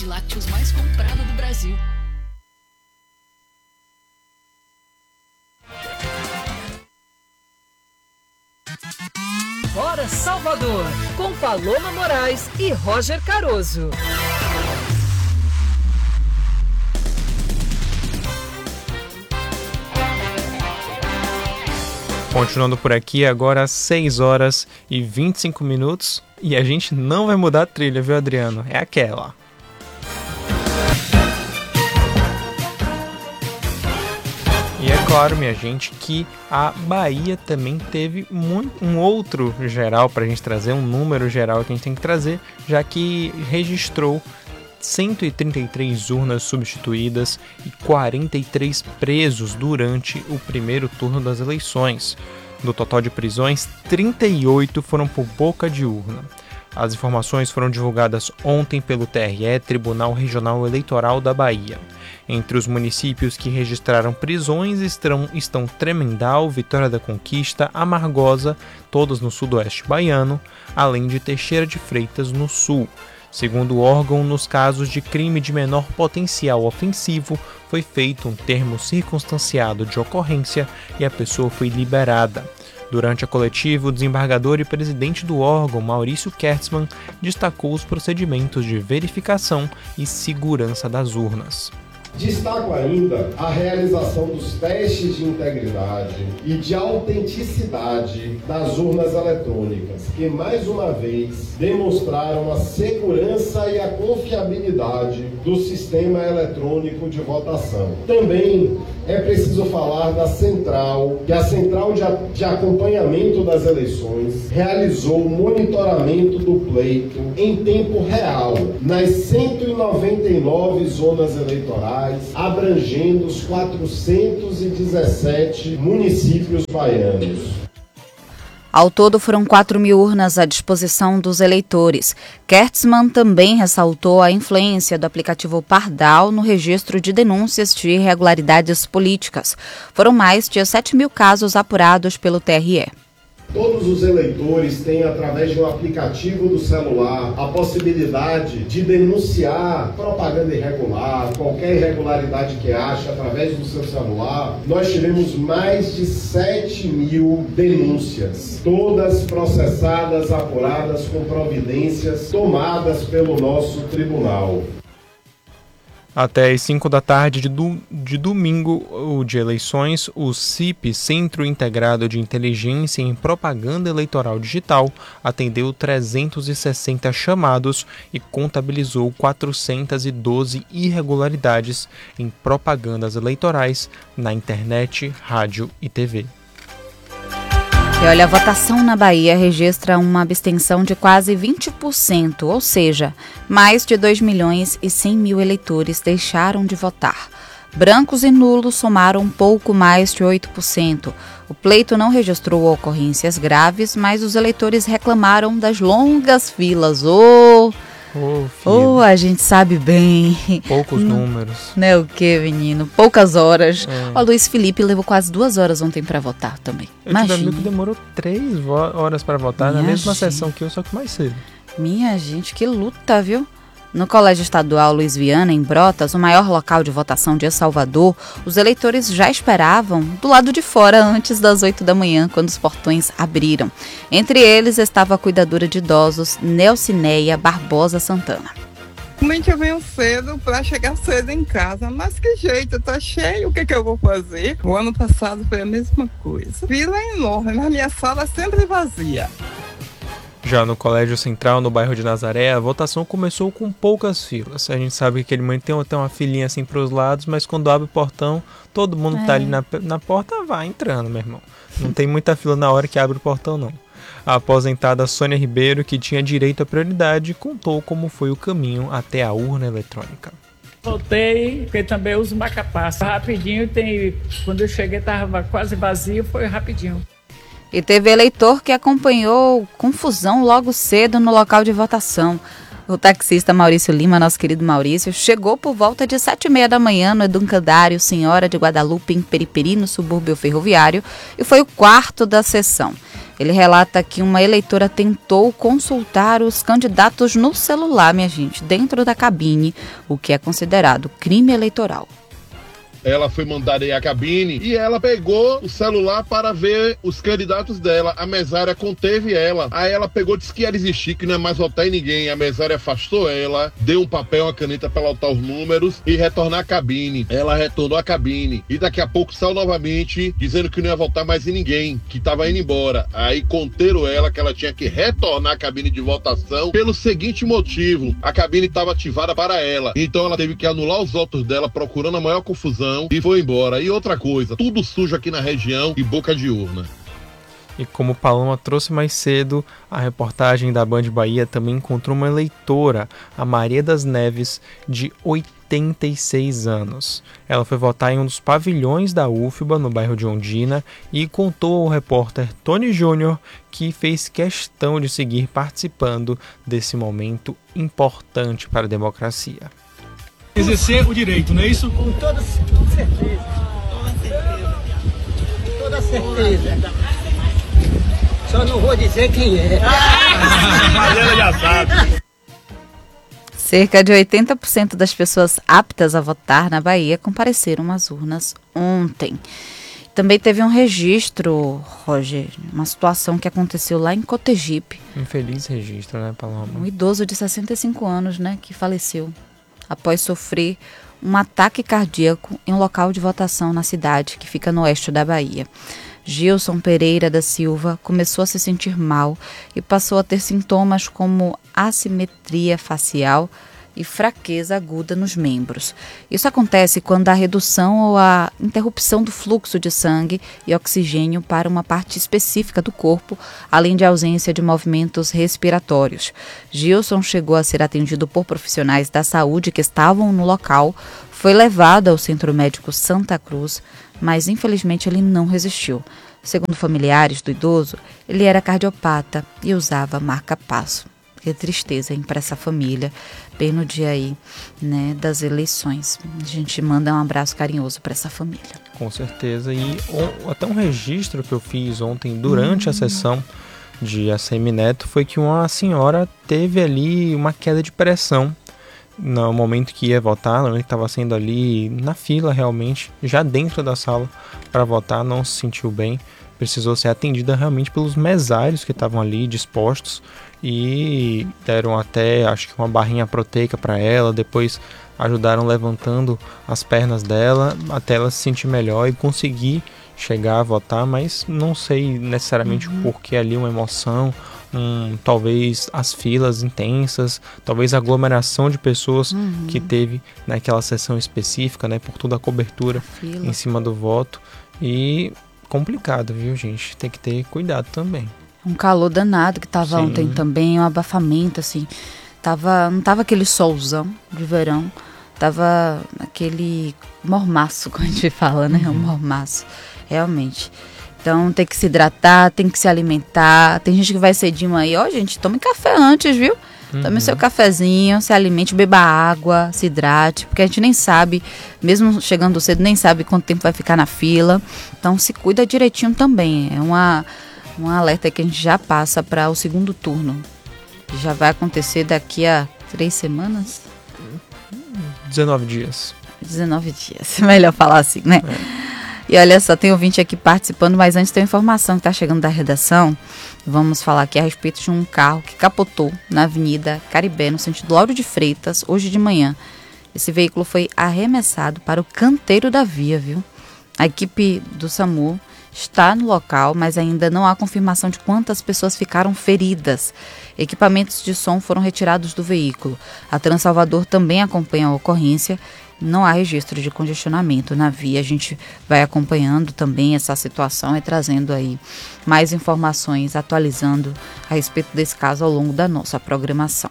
de lácteos mais comprada do Brasil. Bora Salvador, com Paloma Moraes e Roger Caroso. Continuando por aqui, agora às 6 horas e 25 minutos. E a gente não vai mudar a trilha, viu, Adriano? É aquela. E é claro, minha gente, que a Bahia também teve um outro geral para a gente trazer, um número geral que a gente tem que trazer, já que registrou 133 urnas substituídas e 43 presos durante o primeiro turno das eleições. Do total de prisões, 38 foram por boca de urna. As informações foram divulgadas ontem pelo TRE, Tribunal Regional Eleitoral da Bahia. Entre os municípios que registraram prisões estão Tremedal, Vitória da Conquista, Amargosa, todas no sudoeste baiano, além de Teixeira de Freitas, no sul. Segundo o órgão, nos casos de crime de menor potencial ofensivo, foi feito um termo circunstanciado de ocorrência e a pessoa foi liberada. Durante a coletiva, o desembargador e presidente do órgão, Maurício Kertzmann, destacou os procedimentos de verificação e segurança das urnas. Destaco ainda a realização dos testes de integridade e de autenticidade das urnas eletrônicas, que mais uma vez demonstraram a segurança e a confiabilidade do sistema eletrônico de votação. Também é preciso falar da Central, que a Central de Acompanhamento das Eleições realizou o monitoramento do pleito em tempo real nas 199 zonas eleitorais, abrangendo os 417 municípios baianos. Ao todo, foram 4.000 urnas à disposição dos eleitores. Kertzmann também ressaltou a influência do aplicativo Pardal no registro de denúncias de irregularidades políticas. Foram mais de 7.000 casos apurados pelo TRE. Todos os eleitores têm, através de um aplicativo do celular, a possibilidade de denunciar propaganda irregular, qualquer irregularidade que ache através do seu celular. Nós tivemos mais de 7.000 denúncias, todas processadas, apuradas com providências tomadas pelo nosso tribunal. Até às 5 da tarde de domingo de eleições, o CIP, Centro Integrado de Inteligência em Propaganda Eleitoral Digital, atendeu 360 chamados e contabilizou 412 irregularidades em propagandas eleitorais na internet, rádio e TV. E olha, a votação na Bahia registra uma abstenção de quase 20%, ou seja, mais de 2.100.000 eleitores deixaram de votar. Brancos e nulos somaram pouco mais de 8%. O pleito não registrou ocorrências graves, mas os eleitores reclamaram das longas filas. A gente sabe bem. Poucos números. Não é o que, menino? Poucas horas. O Luiz Felipe levou quase 2 horas ontem para votar também. Eu tive um amigo que demorou 3 horas para votar na mesma sessão que eu, só que mais cedo. Minha gente, que luta, viu? No Colégio Estadual Luiz Viana, em Brotas, o maior local de votação de Salvador, os eleitores já esperavam do lado de fora antes das 8 da manhã, quando os portões abriram. Entre eles estava a cuidadora de idosos, Nelcineia Barbosa Santana. Realmente eu venho cedo para chegar cedo em casa, mas que jeito, tá cheio, o que eu vou fazer? O ano passado foi a mesma coisa. Fila enorme, mas minha sala sempre vazia. Já no Colégio Central, no bairro de Nazaré, a votação começou com poucas filas. A gente sabe que aquele momento tem até uma filinha assim para os lados, mas quando abre o portão, todo mundo que tá ali na porta vai entrando, meu irmão. Não tem muita fila na hora que abre o portão, não. A aposentada Sônia Ribeiro, que tinha direito à prioridade, contou como foi o caminho até a urna eletrônica. Voltei, porque também uso marca-passo. Rapidinho, quando eu cheguei estava quase vazio, foi rapidinho. E teve eleitor que acompanhou confusão logo cedo no local de votação. O taxista Maurício Lima, nosso querido Maurício, chegou por volta de 7h30 da manhã no Educandário Senhora de Guadalupe, em Periperi, no subúrbio ferroviário, e foi o quarto da sessão. Ele relata que uma eleitora tentou consultar os candidatos no celular, minha gente, dentro da cabine, o que é considerado crime eleitoral. Ela foi mandada ir à cabine e ela pegou o celular para ver os candidatos dela. A mesária conteve ela. Aí ela pegou, disse que ia desistir, que não é mais votar em ninguém. A mesária afastou ela, deu um papel, uma caneta para ela anotar os números e retornar à cabine. Ela retornou à cabine e daqui a pouco saiu novamente dizendo que não ia votar mais em ninguém, que estava indo embora. Aí conteram ela que ela tinha que retornar à cabine de votação pelo seguinte motivo: a cabine estava ativada para ela. Então ela teve que anular os votos dela, procurando a maior confusão, e foi embora. E outra coisa, tudo sujo aqui na região e boca de urna. E como Paloma trouxe mais cedo, a reportagem da Band Bahia também encontrou uma eleitora, a Maria das Neves, de 86 anos. Ela foi votar em um dos pavilhões da UFBA, no bairro de Ondina, e contou ao repórter Tony Júnior que fez questão de seguir participando desse momento importante para a democracia. Exercer o direito, não é isso? Com toda certeza. Toda certeza. Só não vou dizer quem é. Mas ela já sabe. Cerca de 80% das pessoas aptas a votar na Bahia compareceram às urnas ontem. Também teve um registro, Roger, uma situação que aconteceu lá em Cotegipe. Infeliz registro, né, Paloma? Um idoso de 65 anos, né, que faleceu após sofrer um ataque cardíaco em um local de votação na cidade, que fica no oeste da Bahia. Gilson Pereira da Silva começou a se sentir mal e passou a ter sintomas como assimetria facial e fraqueza aguda nos membros. Isso acontece quando há redução ou a interrupção do fluxo de sangue e oxigênio para uma parte específica do corpo, além de ausência de movimentos respiratórios. Gilson chegou a ser atendido por profissionais da saúde que estavam no local, foi levado ao Centro Médico Santa Cruz, mas infelizmente ele não resistiu. Segundo familiares do idoso, ele era cardiopata e usava marca-passo. Que tristeza, hein, para essa família, bem no dia aí, né, das eleições. A gente manda um abraço carinhoso para essa família. Com certeza. E até um registro que eu fiz ontem durante a sessão de ACM Neto foi que uma senhora teve ali uma queda de pressão no momento que ia votar, no momento que estava sendo ali na fila realmente, já dentro da sala para votar, não se sentiu bem. Precisou ser atendida realmente pelos mesários que estavam ali dispostos e deram até, acho que uma barrinha proteica para ela, depois ajudaram levantando as pernas dela até ela se sentir melhor e conseguir chegar a votar, mas não sei necessariamente o porquê ali, uma emoção, talvez as filas intensas, talvez a aglomeração de pessoas que teve naquela sessão específica, né, por toda a cobertura em cima do voto. E complicado, viu, gente? Tem que ter cuidado também. Um calor danado que tava ontem também, um abafamento, assim. Não tava aquele solzão de verão, tava aquele mormaço, como a gente fala, né? Um mormaço, realmente. Então tem que se hidratar, tem que se alimentar. Tem gente que vai cedinho aí, ó, gente, tome café antes, viu? Tome seu cafezinho, se alimente, beba água, se hidrate, porque a gente nem sabe, mesmo chegando cedo, nem sabe quanto tempo vai ficar na fila. Então se cuida direitinho também. É um alerta que a gente já passa para o segundo turno. Já vai acontecer daqui a 3 semanas? 19 dias. 19 dias, melhor falar assim, né? E olha só, tem ouvinte aqui participando, mas antes tem uma informação que está chegando da redação. Vamos falar aqui a respeito de um carro que capotou na Avenida Caribé, no sentido Lauro de Freitas, hoje de manhã. Esse veículo foi arremessado para o canteiro da via, viu? A equipe do SAMU está no local, mas ainda não há confirmação de quantas pessoas ficaram feridas. Equipamentos de som foram retirados do veículo. A Transalvador também acompanha a ocorrência. Não há registro de congestionamento na via. A gente vai acompanhando também essa situação e trazendo aí mais informações, atualizando a respeito desse caso ao longo da nossa programação.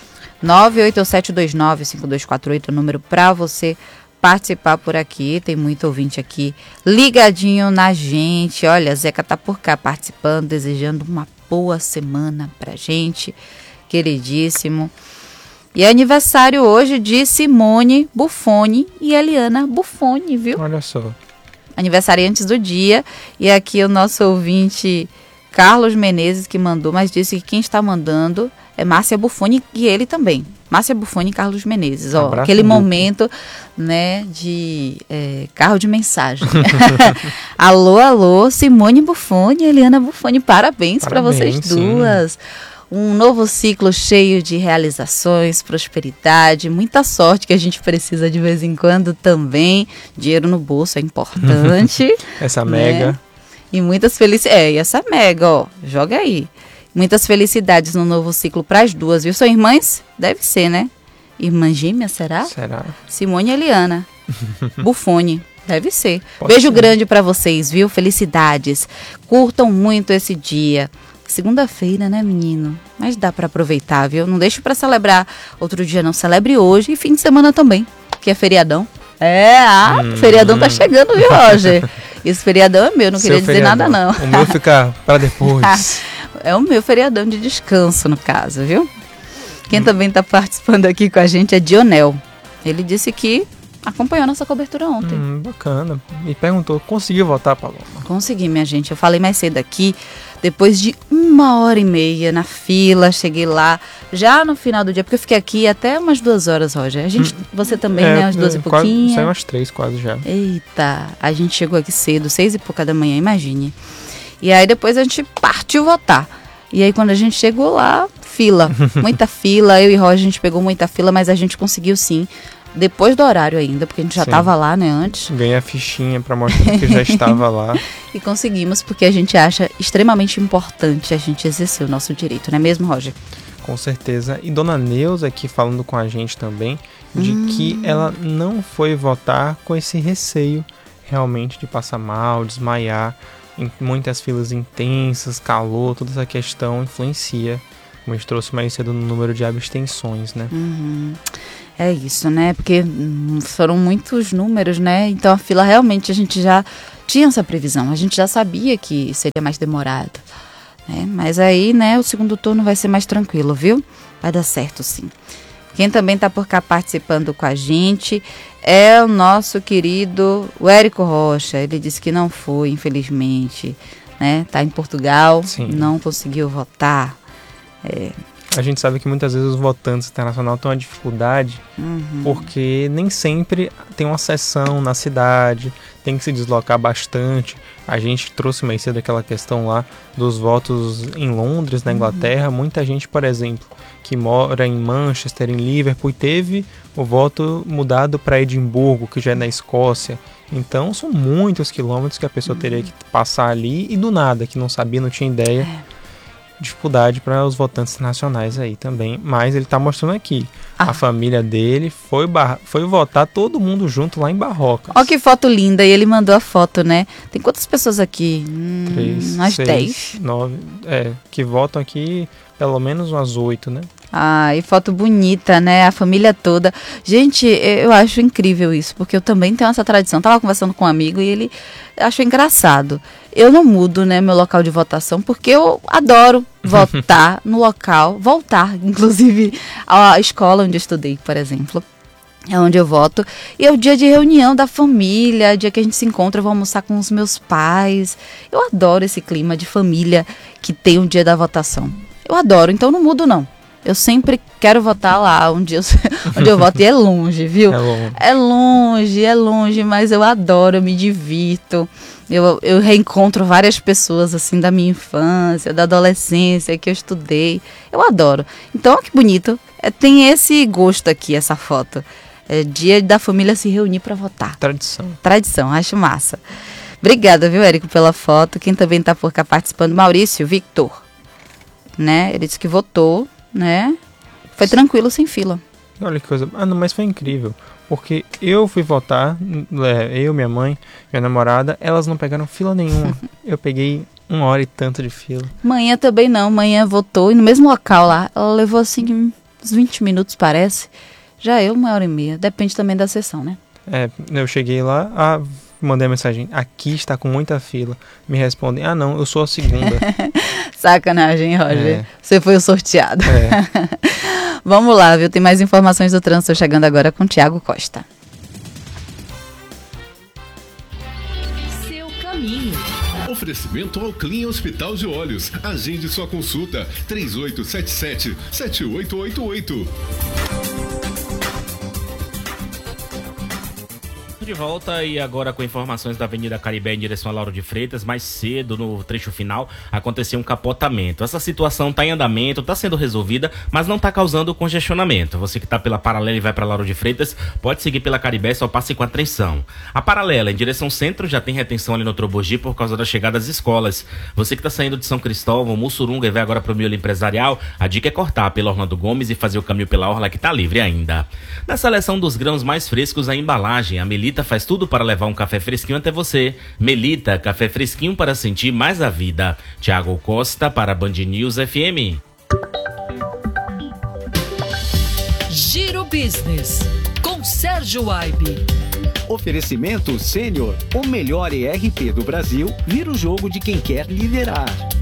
987295248 é o número para você participar por aqui. Tem muito ouvinte aqui ligadinho na gente. Olha, Zeca tá por cá participando, desejando uma boa semana pra gente, queridíssimo. E é aniversário hoje de Simone Buffoni e Eliana Buffoni, viu? Olha só. Aniversariantes do dia. E aqui o nosso ouvinte Carlos Menezes que mandou, mas disse que quem está mandando é Márcia Buffoni e ele também. Márcia Buffoni e Carlos Menezes. Ó, aquele momento, né, de carro de mensagem. Alô, alô, Simone Buffoni e Eliana Buffoni. Parabéns para vocês duas. Sim. Um novo ciclo cheio de realizações, prosperidade, muita sorte que a gente precisa de vez em quando também. Dinheiro no bolso é importante. Essa né? mega. E muitas felicidades. E essa mega, ó, joga aí. Muitas felicidades no novo ciclo para as duas, viu? São irmãs? Deve ser, né? Irmã gêmea, será? Será? Simone e Eliana. Buffoni. Deve ser. Beijo grande para vocês, viu? Felicidades. Curtam muito esse dia. Segunda-feira, né, menino? Mas dá para aproveitar, viu? Não deixe para celebrar outro dia, não. Celebre hoje e fim de semana também, que é feriadão. Feriadão tá chegando, viu, Roger? Esse feriadão é meu, não queria dizer nada, não. O meu fica para depois. É o meu feriadão de descanso, no caso, viu? Quem também tá participando aqui com a gente é Dionel. Ele disse que acompanhou nossa cobertura ontem. Bacana. E perguntou, conseguiu votar, Paloma? Consegui, minha gente. Eu falei mais cedo aqui, depois de 1h30 na fila, cheguei lá, já no final do dia, porque eu fiquei aqui até umas 2 horas, Roger. Você também, né? Umas 2 e pouquinho. Saiu umas 3 quase já. Eita, a gente chegou aqui cedo, 6 e pouca da manhã, imagine. E aí depois a gente partiu votar. E aí quando a gente chegou lá, fila, muita fila. Eu e Roger, a gente pegou muita fila, mas a gente conseguiu sim. Depois do horário ainda, porque a gente já estava lá, né, antes. Ganhei a fichinha para mostrar que já estava lá. E conseguimos, porque a gente acha extremamente importante a gente exercer o nosso direito, não é mesmo, Roger? Com certeza. E Dona Neuza aqui falando com a gente também, de que ela não foi votar com esse receio realmente de passar mal, desmaiar, em muitas filas intensas, calor, toda essa questão influencia, como a gente trouxe mais cedo, no número de abstenções, né? É isso, né? Porque foram muitos números, né? Então a fila realmente a gente já tinha essa previsão. A gente já sabia que seria mais demorado, né? Mas aí, né, o segundo turno vai ser mais tranquilo, viu? Vai dar certo, sim. Quem também está por cá participando com a gente é o nosso querido Érico Rocha. Ele disse que não foi, infelizmente, né? Tá em Portugal, sim. Não conseguiu votar. A gente sabe que muitas vezes os votantes internacionais têm uma dificuldade porque nem sempre tem uma sessão na cidade, tem que se deslocar bastante. A gente trouxe mais cedo aquela questão lá dos votos em Londres, na Inglaterra. Muita gente, por exemplo, que mora em Manchester, em Liverpool, teve o voto mudado para Edimburgo, que já é na Escócia. Então são muitos quilômetros que a pessoa teria que passar ali e do nada, que não sabia, não tinha ideia. Dificuldade para os votantes nacionais aí também, mas ele está mostrando aqui, a família dele foi votar todo mundo junto lá em Barrocas. Ó que foto linda, e ele mandou a foto, né? Tem quantas pessoas aqui? 3, umas 6, 10? 9, que votam aqui, pelo menos umas 8, né? E foto bonita, né? A família toda. Gente, eu acho incrível isso, porque eu também tenho essa tradição. Tava conversando com um amigo e ele achou engraçado. Eu não mudo, né, meu local de votação, porque eu adoro votar no local, voltar, inclusive, à escola onde eu estudei, por exemplo. É onde eu voto. E é o dia de reunião da família, dia que a gente se encontra, eu vou almoçar com os meus pais. Eu adoro esse clima de família que tem o dia da votação. Eu adoro, então não mudo, não. Eu sempre quero votar lá onde eu voto, e é longe, viu? É longe, mas eu adoro, eu me divirto. Eu reencontro várias pessoas, assim, da minha infância, da adolescência, que eu estudei. Eu adoro. Então, olha que bonito. Tem esse gosto aqui, essa foto. É dia da família se reunir para votar. Tradição, acho massa. Obrigada, viu, Érico, pela foto. Quem também está por cá participando, Maurício Victor. Né? Ele disse que votou, né? Foi tranquilo, sem fila. Olha que coisa. Não, mas foi incrível. Porque eu fui votar, eu, minha mãe, minha namorada, elas não pegaram fila nenhuma. Eu peguei 1 hora e tanto de fila. Manhã também não. Manhã votou e no mesmo local lá. Ela levou assim uns 20 minutos, parece. Já eu, 1h30. Depende também da sessão, né? Eu cheguei lá, mandei a mensagem, aqui está com muita fila. Me respondem, não, eu sou a segunda. Sacanagem, Roger. Você foi o sorteado. Vamos lá, viu? Tem mais informações do trânsito chegando agora com o Tiago Costa. Seu caminho. Oferecimento ao Clean Hospital de Olhos. Agende sua consulta 3877-7888. De volta e agora com informações da Avenida Caribé em direção a Lauro de Freitas. Mais cedo, no trecho final, aconteceu um capotamento. Essa situação está em andamento, está sendo resolvida, mas não está causando congestionamento. Você que está pela Paralela e vai para Lauro de Freitas, pode seguir pela Caribé, só passe com atenção. A Paralela, em direção centro, já tem retenção ali no Trobogi por causa da chegada das escolas. Você que está saindo de São Cristóvão, Mussurunga e vai agora para o Miolo Empresarial, a dica é cortar pela Orlando Gomes e fazer o caminho pela Orla que está livre ainda. Na seleção dos grãos mais frescos, a embalagem, a Melita faz tudo para levar um café fresquinho até você. Melita, café fresquinho para sentir mais a vida. Thiago Costa para Band News FM. Giro Business, com Sérgio Waibe. Oferecimento Sênior, o melhor ERP do Brasil, vira o jogo de quem quer liderar.